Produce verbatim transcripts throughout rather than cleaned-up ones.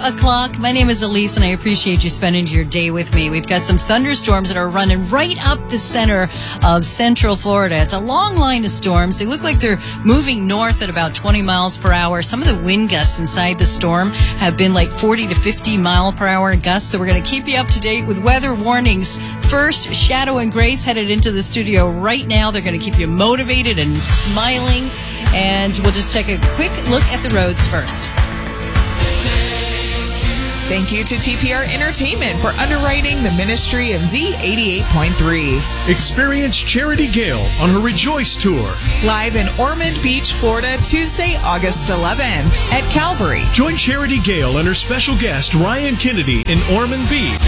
o'clock. My name is Elise, and I appreciate you spending your day with me. We've got some thunderstorms that are running right up the center of Central Florida. It's a long line of storms. They look like they're moving north at about twenty miles per hour. Some of the wind gusts inside the storm have been like forty to fifty mile per hour gusts, so we're going to keep you up to date with weather warnings. First, Shadow and Grace headed into the studio right now. They're going to keep you motivated and smiling, and we'll just take a quick look at the roads first. Thank you to T P R Entertainment for underwriting the ministry of Z eighty-eight point three. Experience Charity Gale on her Rejoice Tour. Live in Ormond Beach, Florida, Tuesday, August eleventh at Calvary. Join Charity Gale and her special guest, Ryan Kennedy, in Ormond Beach.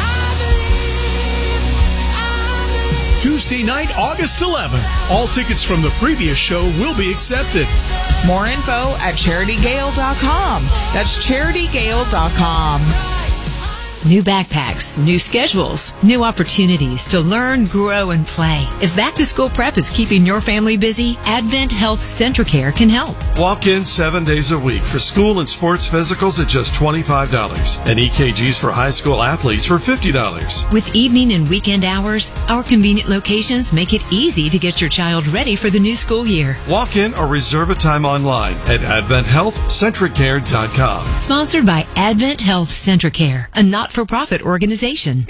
Tuesday night, August eleventh. All tickets from the previous show will be accepted. More info at charity gale dot com. That's charity gale dot com. New backpacks, new schedules, new opportunities to learn, grow, and play. If back-to-school prep is keeping your family busy, Advent Health Centracare can help. Walk in seven days a week for school and sports physicals at just twenty-five dollars and E K Gs for high school athletes for fifty dollars. With evening and weekend hours, our convenient locations make it easy to get your child ready for the new school year. Walk in or reserve a time online at advent health centracare dot com. Sponsored by Advent Health Centracare, a not-for-profit organization.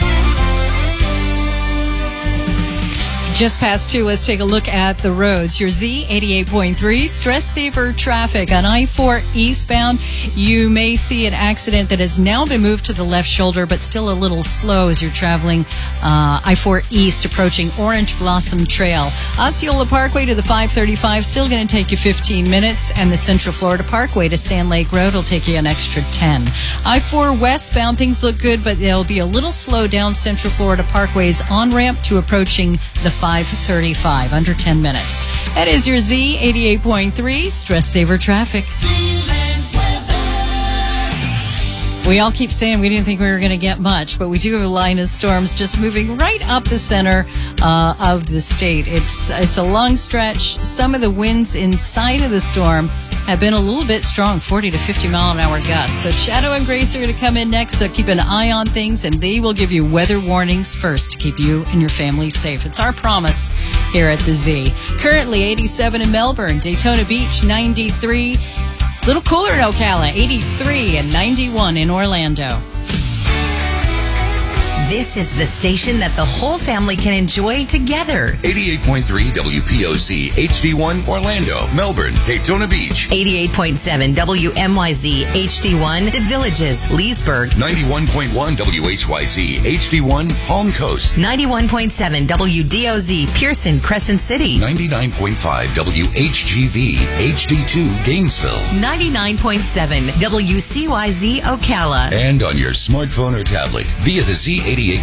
Just past two, let's take a look at the roads. Your Z eighty-eight point three, stress saver traffic on I four eastbound. You may see an accident that has now been moved to the left shoulder, but still a little slow as you're traveling uh, I four east, approaching Orange Blossom Trail. Osceola Parkway to the five thirty-five, still going to take you fifteen minutes, and the Central Florida Parkway to Sand Lake Road will take you an extra ten. I four westbound, things look good, but they'll be a little slow down Central Florida Parkway's on-ramp to approaching the five thirty-five, under ten minutes. That is your Z eighty-eight point three stress saver traffic. We all keep saying we didn't think we were going to get much, but we do have a line of storms just moving right up the center uh, of the state. It's it's a long stretch. Some of the winds inside of the storm have been a little bit strong, forty to fifty mile an hour gusts. So Shadow and Grace are going to come in next, so keep an eye on things, and they will give you weather warnings first to keep you and your family safe. It's our promise here at the Z. Currently eighty-seven in Melbourne, Daytona Beach ninety-three, little cooler in Ocala, eighty-three, and ninety-one in Orlando. This is the station that the whole family can enjoy together. eighty-eight point three W P O C H D one Orlando, Melbourne, Daytona Beach. eighty-eight point seven W M Y Z H D one The Villages, Leesburg. ninety-one point one W H Y Z H D one Palm Coast. ninety-one point seven W D O Z Pearson, Crescent City. ninety-nine point five W H G V H D two Gainesville. ninety-nine point seven W C Y Z Ocala. And on your smartphone or tablet via the Z eighty-eight